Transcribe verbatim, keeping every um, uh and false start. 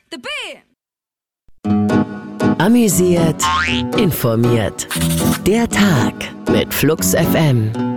The Band. Amüsiert, informiert. Der Tag mit Flux F M.